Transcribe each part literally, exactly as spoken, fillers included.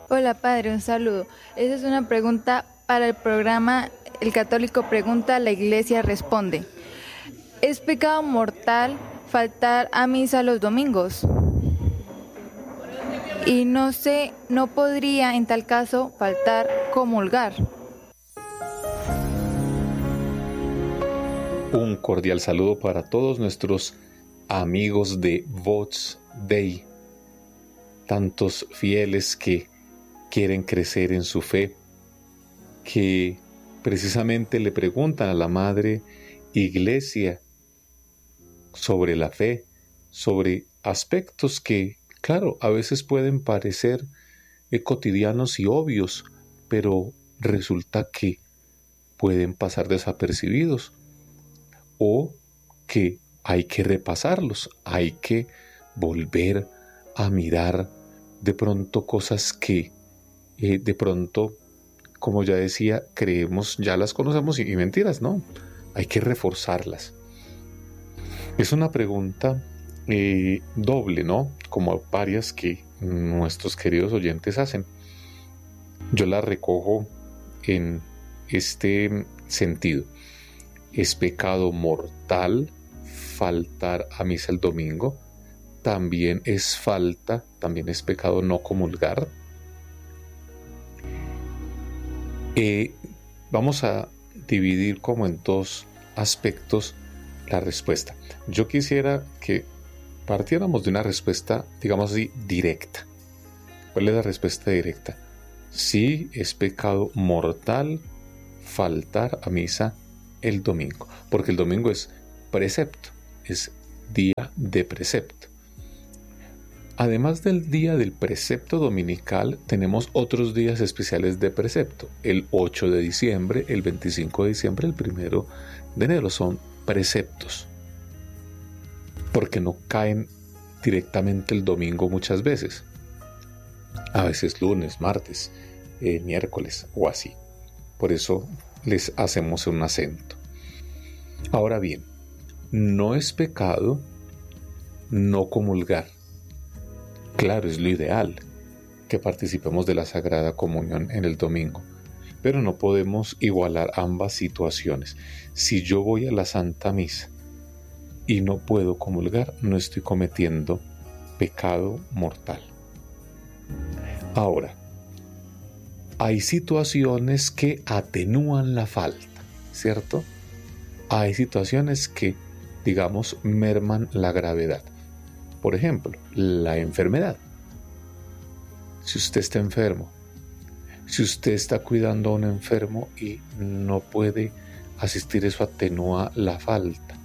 Hola padre, un saludo. Esa es una pregunta para el programa El Católico Pregunta, la Iglesia Responde. ¿Es pecado mortal faltar a misa los domingos? Y no sé, no podría en tal caso faltar comulgar. Un cordial saludo para todos nuestros amigos de Vox Dei, tantos fieles que quieren crecer en su fe, que precisamente le preguntan a la Madre Iglesia sobre la fe, sobre aspectos que, claro, a veces pueden parecer eh, cotidianos y obvios, pero resulta que pueden pasar desapercibidos o que hay que repasarlos, hay que volver a mirar de pronto cosas que eh, de pronto, como ya decía, creemos, ya las conocemos y, y mentiras, no, hay que reforzarlas. Es una pregunta eh, doble, ¿no? Como varias que nuestros queridos oyentes hacen. Yo la recojo en este sentido. ¿Es pecado mortal faltar a misa el domingo? También es falta, también es pecado no comulgar. Eh, vamos a dividir como en dos aspectos la respuesta. Yo quisiera que partiéramos de una respuesta, digamos así, directa. ¿Cuál es la respuesta directa? Sí, es pecado mortal faltar a misa el domingo, porque el domingo es precepto, es día de precepto. Además del día del precepto dominical, tenemos otros días especiales de precepto. El ocho de diciembre, el veinticinco de diciembre, el primero de enero son preceptos, porque no caen directamente el domingo muchas veces. A veces lunes, martes, eh, miércoles o así. Por eso les hacemos un acento. Ahora bien, no es pecado no comulgar. Claro, es lo ideal que participemos de la Sagrada Comunión en el domingo, pero no podemos igualar ambas situaciones. Si yo voy a la Santa Misa y no puedo comulgar, no estoy cometiendo pecado mortal. Ahora, hay situaciones que atenúan la falta, ¿cierto? Hay situaciones que, digamos, merman la gravedad. Por ejemplo, la enfermedad. Si usted está enfermo, si usted está cuidando a un enfermo y no puede asistir, eso atenúa la falta.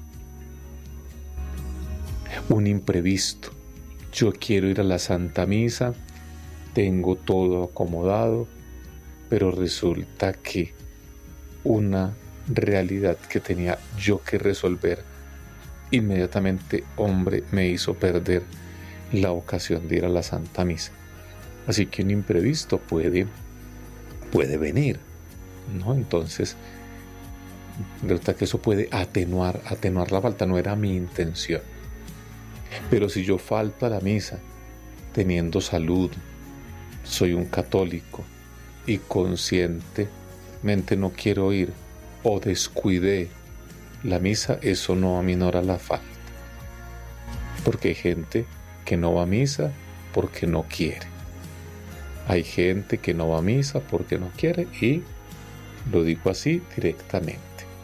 Un imprevisto. Yo quiero ir a la Santa Misa, tengo todo acomodado, pero resulta que una realidad que tenía yo que resolver, inmediatamente, hombre, me hizo perder la ocasión de ir a la Santa Misa. Así que un imprevisto puede, puede venir, ¿no? Entonces, resulta que eso puede atenuar, atenuar la falta, no era mi intención. Pero si yo falto a la misa, teniendo salud, soy un católico y conscientemente no quiero ir o descuidé la misa, eso no aminora la falta. Porque hay gente que no va a misa porque no quiere. Hay gente que no va a misa porque no quiere y lo digo así directamente.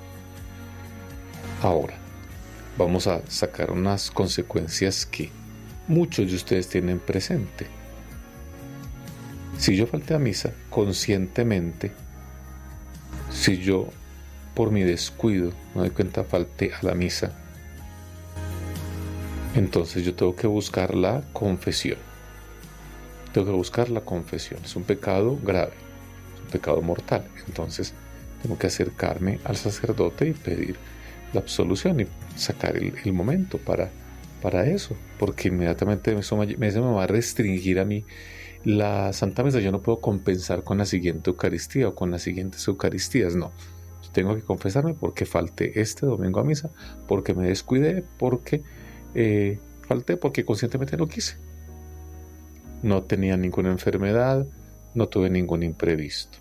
Ahora, vamos a sacar unas consecuencias que muchos de ustedes tienen presente. Si yo falté a misa conscientemente, si yo por mi descuido me doy cuenta falté a la misa, entonces yo tengo que buscar la confesión. Tengo que buscar la confesión. Es un pecado grave, es un pecado mortal. Entonces tengo que acercarme al sacerdote y pedir la absolución y sacar el, el momento para, para eso, porque inmediatamente eso me, eso me va a restringir a mí la Santa Misa. Yo no puedo compensar con la siguiente Eucaristía o con las siguientes Eucaristías, no. Yo tengo que confesarme porque falté este domingo a misa, porque me descuidé, porque eh, falté, porque conscientemente no quise. No tenía ninguna enfermedad, no tuve ningún imprevisto.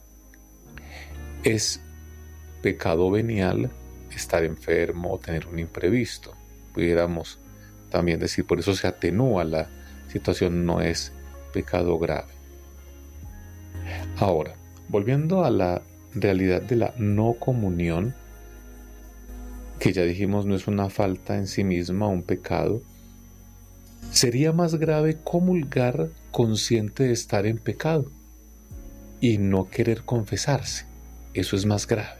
Es pecado venial estar enfermo o tener un imprevisto. Pudiéramos también decir, por eso se atenúa la situación, no es pecado grave. Ahora, volviendo a la realidad de la no comunión, que ya dijimos no es una falta en sí misma, un pecado, sería más grave comulgar consciente de estar en pecado y no querer confesarse. Eso es más grave.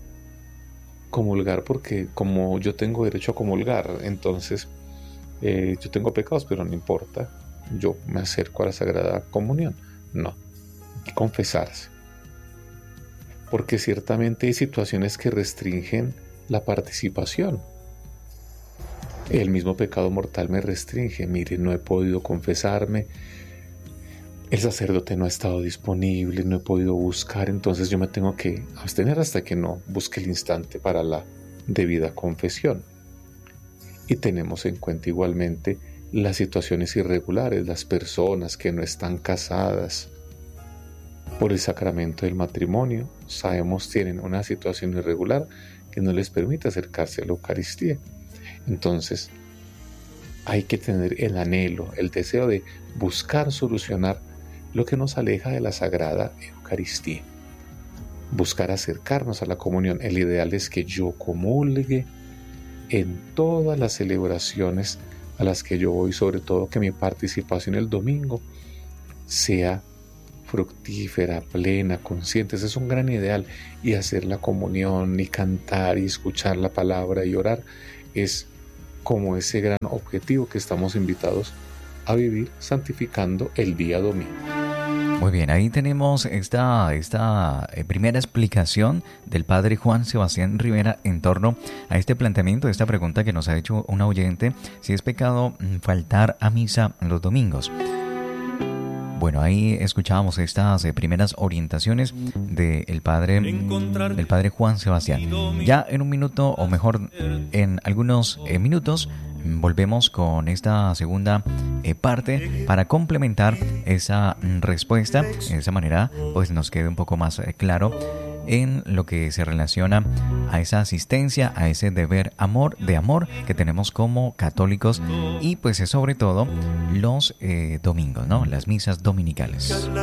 Comulgar porque como yo tengo derecho a comulgar, entonces eh, yo tengo pecados, pero no importa, yo me acerco a la Sagrada Comunión. No, hay que confesarse. Porque ciertamente hay situaciones que restringen la participación. El mismo pecado mortal me restringe. Mire, no he podido confesarme, el sacerdote no ha estado disponible, no he podido buscar, entonces yo me tengo que abstener hasta que no busque el instante para la debida confesión. Y tenemos en cuenta igualmente las situaciones irregulares, las personas que no están casadas por el sacramento del matrimonio, sabemos tienen una situación irregular que no les permite acercarse a la Eucaristía. Entonces hay que tener el anhelo, el deseo de buscar solucionar lo que nos aleja de la Sagrada Eucaristía. Buscar acercarnos a la comunión. El ideal es que yo comulgue en todas las celebraciones a las que yo voy, sobre todo que mi participación el domingo sea fructífera, plena, consciente. Ese es un gran ideal. Y hacer la comunión, y cantar, y escuchar la palabra, y orar, es como ese gran objetivo que estamos invitados a vivir santificando el día domingo. Muy bien, ahí tenemos esta, esta primera explicación del padre Juan Sebastián Rivera en torno a este planteamiento, esta pregunta que nos ha hecho una oyente, si es pecado faltar a misa los domingos. Bueno, ahí escuchábamos estas eh, primeras orientaciones del padre, del padre Juan Sebastián. Ya en un minuto, o mejor, en algunos eh, minutos, volvemos con esta segunda eh, parte para complementar esa respuesta. De esa manera, pues nos quede un poco más eh, claro en lo que se relaciona a esa asistencia, a ese deber amor de amor que tenemos como católicos y pues sobre todo los eh, domingos, ¿no? Las misas dominicales.